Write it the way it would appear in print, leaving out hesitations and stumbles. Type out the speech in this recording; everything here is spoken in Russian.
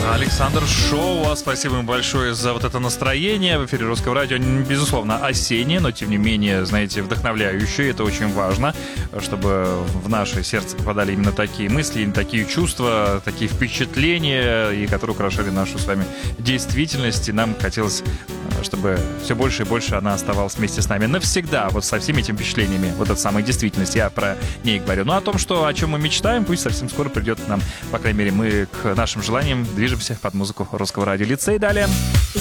Александр Шоу, спасибо им большое за вот это настроение. В эфире Русского радио, безусловно, осеннее, но тем не менее, знаете, вдохновляющее. Это очень важно, чтобы в наше сердце попадали именно такие мысли, именно такие чувства, такие впечатления, и которые украшали нашу с вами действительность. И нам хотелось, чтобы все больше и больше она оставалась вместе с нами навсегда, вот со всеми этими впечатлениями, вот эта самая действительность, я про ней говорю. Ну, о чем мы мечтаем, пусть совсем скоро придет к нам, по крайней мере, мы к нашим желаниям движемся под музыку Русского радио. Лицей далее.